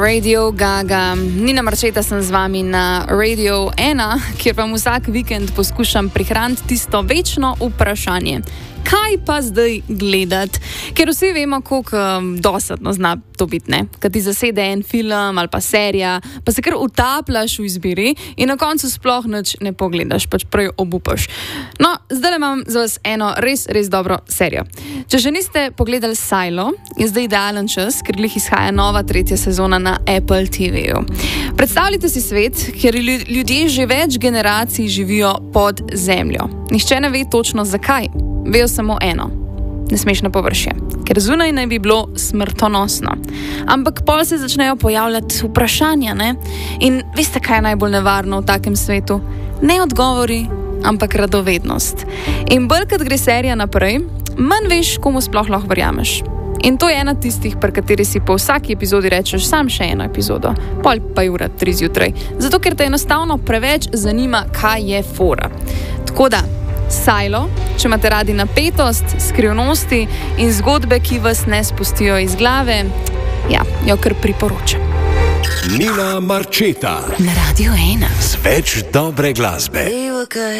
Radio Gaga. Nina Marčeta sem z vami na Radio 1, kjer vam vsak vikend poskušam prihraniti tisto večno vprašanje. Kaj pa zdaj gledati? Ker vsi vemo, koliko dosadno zna to biti, ne? Kad ti zasede en film ali pa serija, pa se kar utapljaš v izbiri in na koncu sploh nič ne pogledaš, pač prej obupaš. No, zdaj imam za vas eno res dobro serijo. Če še niste pogledali Silo, je zdaj idealen čas, ker glih izhaja nova 3. sezona na Apple TV-ju. Predstavljajte si svet, kjer ljudje že več generacij živijo pod zemljo. Nihče ne ve točno zakaj. Vejo samo eno. Ne smeš na površje, ker zunaj naj bi bilo smrtonosno. Ampak pol se začnejo pojavljati vprašanja, ne? In veste, kaj je najbolj nevarno v takem svetu? Ne odgovori, ampak radovednost. In bolj, kad gre serija naprej, manj veš, komu sploh lahko verjameš. In to je ena tistih, pri kateri si po vsaki epizodi rečeš sam še eno epizodo, pol pa ura 3 zjutraj. Zato, ker te enostavno preveč zanima, kaj je fora. Tako da, Silo, če imate radi napetost, skrivnosti in zgodbe, ki vas ne spustijo iz glave, ja, jo kar priporočam. Nina Marčeta na Radio 1 z več dobre glasbe.